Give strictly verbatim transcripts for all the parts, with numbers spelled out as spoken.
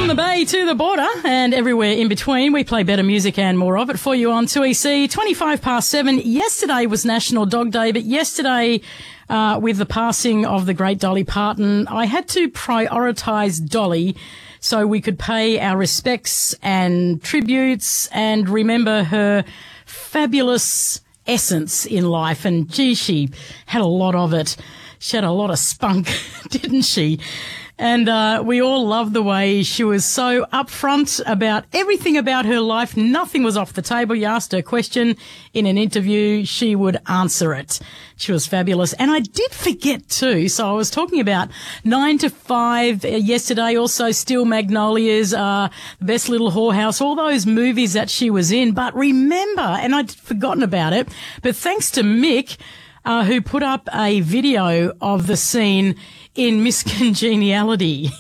the bay to the border and everywhere in between, we play better music and more of it for you on two E C. twenty-five past seven. Yesterday was National Dog Day, but yesterday, uh, with the passing of the great Dolly Parton, I had to prioritise Dolly so we could pay our respects and tributes and remember her fabulous essence in life. And gee, she had a lot of it. She had a lot of spunk, didn't she? And uh, we all loved the way she was so upfront about everything about her life. Nothing was off the table. You asked her a question in an interview, she would answer it. She was fabulous. And I did forget too, so I was talking about nine to five yesterday, also Steel Magnolias, uh, The Best Little Whorehouse, all those movies that she was in. But remember, and I'd forgotten about it, but thanks to Mick, uh, who put up a video of the scene in Miss Congeniality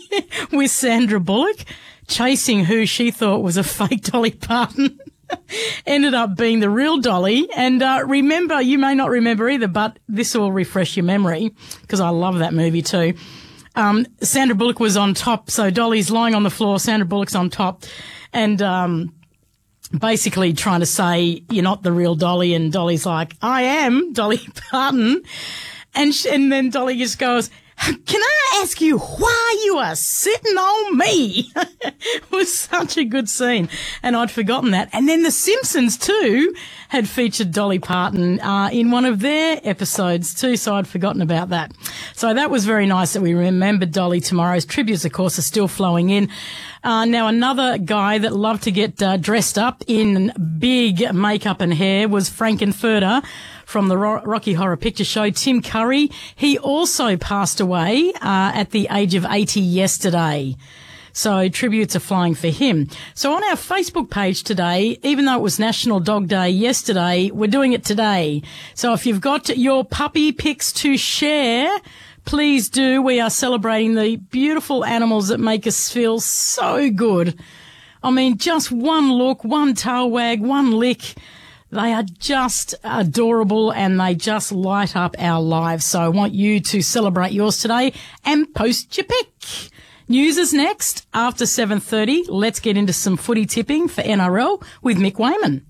with Sandra Bullock chasing who she thought was a fake Dolly Parton. Ended up being the real Dolly. And uh, remember, you may not remember either, but this will refresh your memory because I love that movie too. Um, Sandra Bullock was on top, so Dolly's lying on the floor, Sandra Bullock's on top, and um, basically trying to say, you're not the real Dolly, and Dolly's like, I am Dolly Parton. And, sh- and then Dolly just goes, can I ask you why you are sitting on me? It was such a good scene, and I'd forgotten that. And then The Simpsons too had featured Dolly Parton uh, in one of their episodes too, so I'd forgotten about that. So that was very nice that we remembered Dolly. Tomorrow's tributes, of course, are still flowing in. Uh, now, another guy that loved to get uh, dressed up in big makeup and hair was Frank-N-Furter from the Ro- Rocky Horror Picture Show, Tim Curry. He also passed away uh, at the age of eighty yesterday. So tributes are flying for him. So on our Facebook page today, even though it was National Dog Day yesterday, we're doing it today. So if you've got your puppy pics to share, please do. We are celebrating the beautiful animals that make us feel so good. I mean, just one look, one tail wag, one lick. They are just adorable and they just light up our lives. So I want you to celebrate yours today and post your pic. News is next after seven thirty. Let's get into some footy tipping for N R L with Mick Wayman.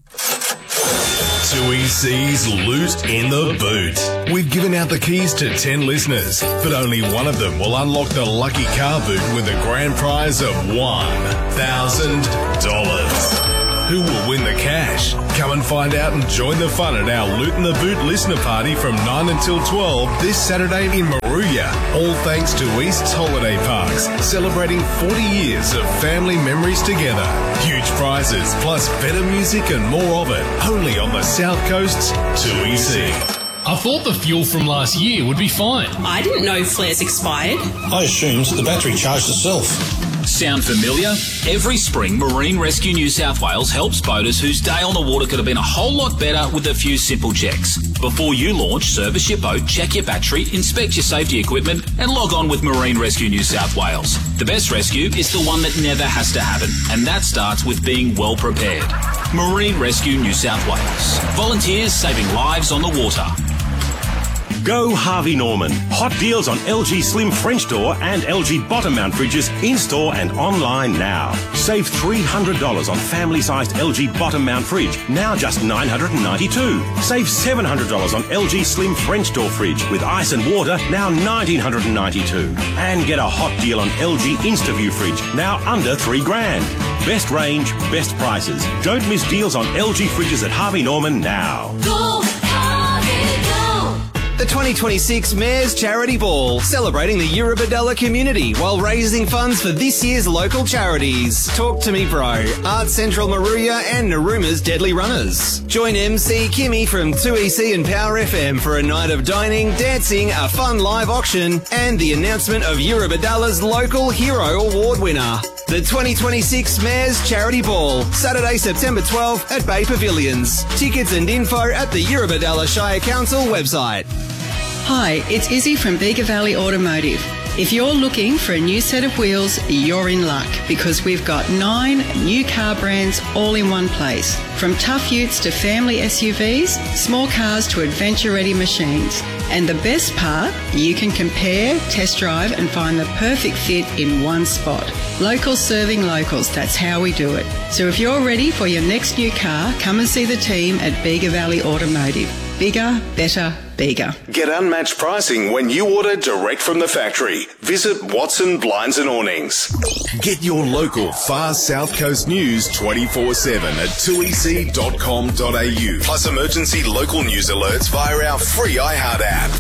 two E C's Loot in the Boot. We've given out the keys to ten listeners, but only one of them will unlock the lucky car boot with a grand prize of one thousand dollars. Who will win the cash? Come and find out and join the fun at our Loot in the Boot listener party from nine until twelve this Saturday in Maruya. All thanks to East's Holiday Parks, celebrating forty years of family memories together. Huge prizes, plus better music and more of it. Only on the South Coast's two E C. I thought the fuel from last year would be fine. I didn't know flares expired. I assumed the battery charged itself. Sound familiar? Every spring, Marine Rescue New South Wales helps boaters whose day on the water could have been a whole lot better with a few simple checks. Before you launch, service your boat, check your battery, inspect your safety equipment, and log on with Marine Rescue New South Wales. The best rescue is the one that never has to happen, and that starts with being well prepared. Marine Rescue New South Wales. Volunteers saving lives on the water. Go Harvey Norman. Hot deals on L G Slim French door and L G bottom mount fridges in-store and online now. Save three hundred dollars on family-sized L G bottom mount fridge, now just nine hundred ninety-two dollars. Save seven hundred dollars on L G Slim French door fridge with ice and water, now one thousand nine hundred ninety-two dollars. And get a hot deal on L G InstaView fridge, now under three grand. Best range, best prices. Don't miss deals on L G fridges at Harvey Norman now. Go Harvey, go! The twenty twenty-six Mayor's Charity Ball, celebrating the Eurobodalla community while raising funds for this year's local charities. Talk to Me Bro, Art Central Maruya and Naruma's Deadly Runners. Join M C Kimmy from two E C and Power F M for a night of dining, dancing, a fun live auction and the announcement of Eurobodalla's local hero award winner. The twenty twenty-six Mayor's Charity Ball, Saturday, September twelfth at Bay Pavilions. Tickets and info at the Eurobodalla Shire Council website. Hi, it's Izzy from Bega Valley Automotive. If you're looking for a new set of wheels, you're in luck because we've got nine new car brands all in one place. From tough utes to family S U Vs, small cars to adventure-ready machines. And the best part, you can compare, test drive and find the perfect fit in one spot. Locals serving locals, that's how we do it. So if you're ready for your next new car, come and see the team at Bega Valley Automotive. Bigger, better, bigger. Get unmatched pricing when you order direct from the factory. Visit Watson Blinds and Awnings. Get your local Far South Coast news twenty-four seven at two e c dot com dot a u. Plus emergency local news alerts via our free iHeart app.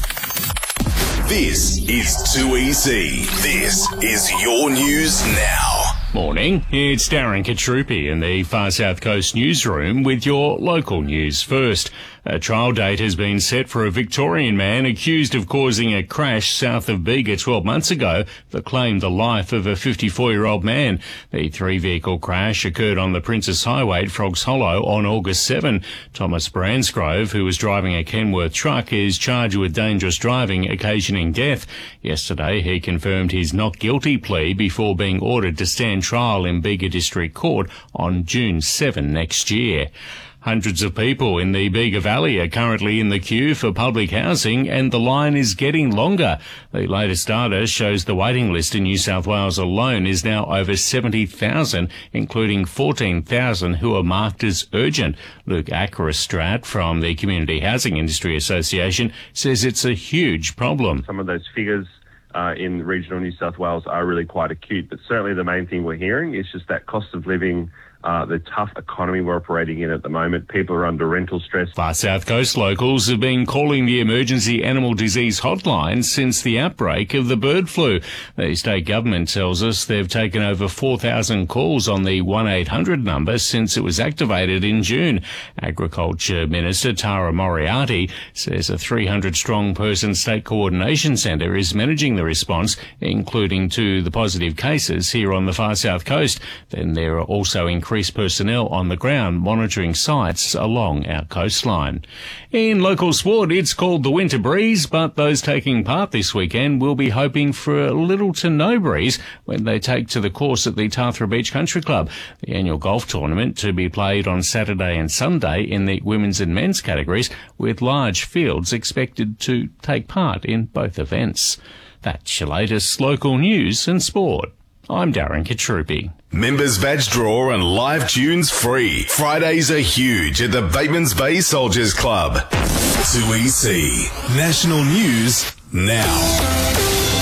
This is two E C. This is your news now. Morning, it's Darren Katrupi in the Far South Coast newsroom with your local news first. A trial date has been set for a Victorian man accused of causing a crash south of Bega twelve months ago that claimed the life of a fifty-four-year-old man. The three-vehicle crash occurred on the Princess Highway at Frogs Hollow on August seventh. Thomas Bransgrove, who was driving a Kenworth truck, is charged with dangerous driving occasioning death. Yesterday, he confirmed his not guilty plea before being ordered to stand trial in Bega District Court on June seventh next year. Hundreds of people in the Bega Valley are currently in the queue for public housing, and the line is getting longer. The latest data shows the waiting list in New South Wales alone is now over seventy thousand, including fourteen thousand who are marked as urgent. Luke Ackerstrat from the Community Housing Industry Association says it's a huge problem. Some of those figures Uh, in regional New South Wales are really quite acute, but certainly the main thing we're hearing is just that cost of living, uh, the tough economy we're operating in at the moment. People are under rental stress. Far South Coast locals have been calling the emergency animal disease hotline since the outbreak of the bird flu. The state government tells us they've taken over four thousand calls on the one eight hundred number since it was activated in June. Agriculture Minister Tara Moriarty says a three hundred strong person state coordination centre is managing the response, including to the positive cases here on the Far South Coast. Then there are also increased personnel on the ground monitoring sites along our coastline. In local sport, it's called the Winter Breeze, but those taking part this weekend will be hoping for a little to no breeze when they take to the course at the Tathra Beach Country Club, the annual golf tournament to be played on Saturday and Sunday in the women's and men's categories, with large fields expected to take part in both events. That's your latest local news and sport. I'm Darren Katrupi. Members badge draw and live tunes free. Fridays are huge at the Batemans Bay Soldiers Club. two E C. National News Now.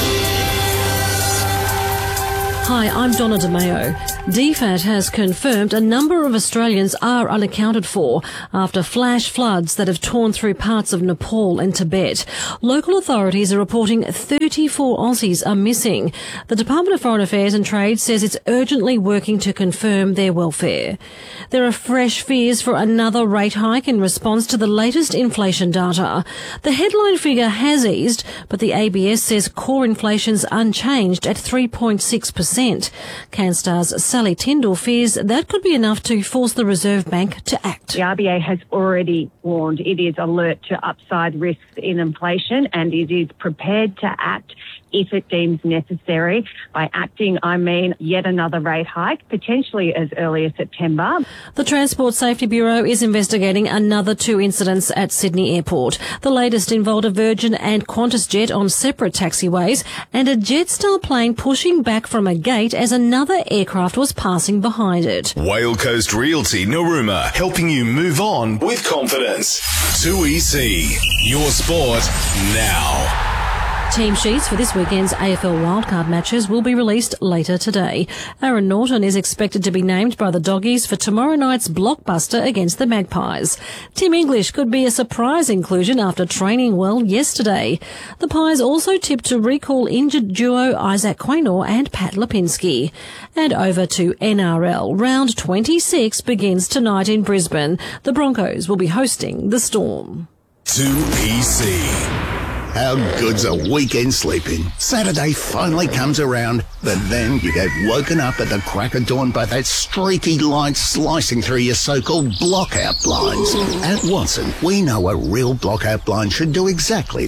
Hi, I'm Donna DeMeo. D FAT has confirmed a number of Australians are unaccounted for after flash floods that have torn through parts of Nepal and Tibet. Local authorities are reporting thirty-four Aussies are missing. The Department of Foreign Affairs and Trade says it's urgently working to confirm their welfare. There are fresh fears for another rate hike in response to the latest inflation data. The headline figure has eased, but the A B S says core inflation's unchanged at three point six percent. CanStar's Sally Tyndall fears that could be enough to force the Reserve Bank to act. The R B A has already warned it is alert to upside risks in inflation and it is prepared to act if it deems necessary. By acting, I mean yet another rate hike, potentially as early as September. The Transport Safety Bureau is investigating another two incidents at Sydney Airport. The latest involved a Virgin and Qantas jet on separate taxiways and a Jetstar plane pushing back from a gate as another aircraft was passing behind it. Whale Coast Realty Narooma, helping you move on with confidence. two E C. Your sport now. Team sheets for this weekend's A F L wildcard matches will be released later today. Aaron Norton is expected to be named by the Doggies for tomorrow night's blockbuster against the Magpies. Tim English could be a surprise inclusion after training well yesterday. The Pies also tipped to recall injured duo Isaac Quaynor and Pat Lipinski. And over to N R L. Round twenty-six begins tonight in Brisbane. The Broncos will be hosting the Storm. two E C. How good's a weekend sleeping? Saturday finally comes around, but then you get woken up at the crack of dawn by that streaky light slicing through your so-called blockout blinds. At Watson, we know a real blockout blind should do exactly that.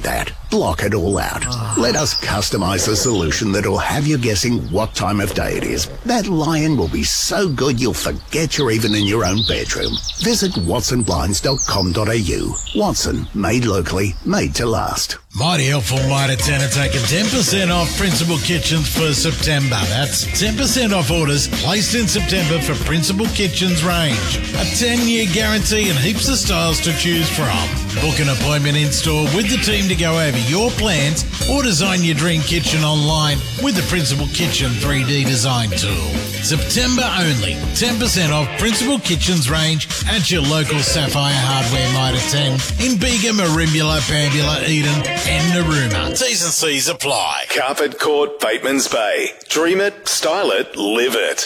block it all out. Let us customise the solution that'll have you guessing what time of day it is. That lion will be so good you'll forget you're even in your own bedroom. Visit watson blinds dot com dot a u. Watson, made locally, made to last. Mighty helpful Mitre ten are taking ten percent off Principal Kitchens for September. That's ten percent off orders placed in September for Principal Kitchens range. A ten-year guarantee and heaps of styles to choose from. Book an appointment in-store with the team to go over your plans or design your dream kitchen online with the Principal Kitchen three D design tool. September only. ten percent off Principal Kitchens range at your local Sapphire Hardware Mitre ten in Bega, Merimbula, Pambula, Eden and Narooma. T's and C's apply. Carpet Court, Bateman's Bay. Dream it, style it, live it.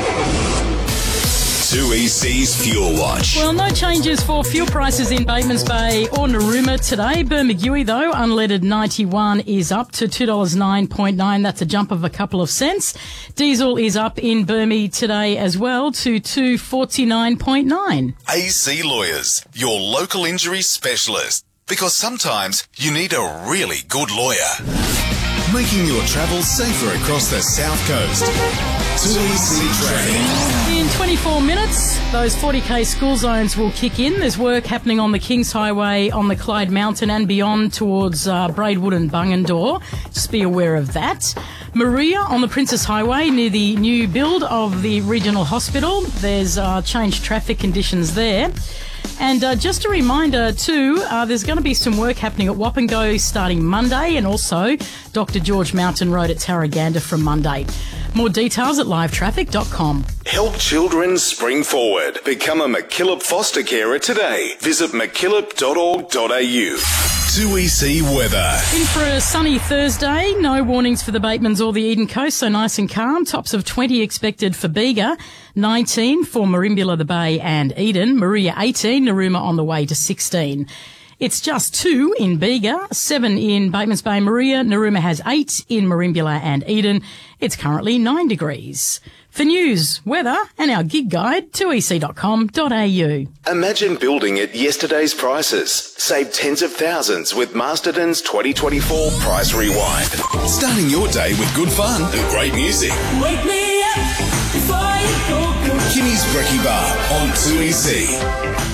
two E C's Fuel Watch. Well, no changes for fuel prices in Batemans Bay or Narooma today. Bermagui, though, unleaded ninety-one is up to two dollars nine point nine. That's a jump of a couple of cents. Diesel is up in Burmy today as well to two forty-nine point nine. A C Lawyers, your local injury specialist. Because sometimes you need a really good lawyer. Making your travel safer across the South Coast. two E C Traffic. In twenty-four minutes, those forty k school zones will kick in. There's work happening on the Kings Highway, on the Clyde Mountain and beyond towards uh, Braidwood and Bungendore. Just be aware of that. Maria on the Princess Highway near the new build of the regional hospital. There's uh, changed traffic conditions there. And uh, just a reminder too, uh, there's going to be some work happening at Wapango starting Monday and also Doctor George Mountain Road at Tarraganda from Monday. More details at live traffic dot com. Help children spring forward. Become a MacKillop foster carer today. Visit mackillop dot org dot a u. two E C weather. In for a sunny Thursday. No warnings for the Batemans or the Eden Coast, so nice and calm. Tops of twenty expected for Bega, nineteen for Merimbula, the Bay and Eden. Maria eighteen, Narooma on the way to sixteen. It's just two in Bega, seven in Batemans Bay, Maria. Narooma has eight in Merimbula and Eden. It's currently nine degrees. For news, weather and our gig guide, two e c dot com dot a u. Imagine building at yesterday's prices. Save tens of thousands with Masterton's twenty twenty-four Price Rewind. Starting your day with good fun and great music. Wake me up before you go. Kimmy's Brekkie Bar on two E C.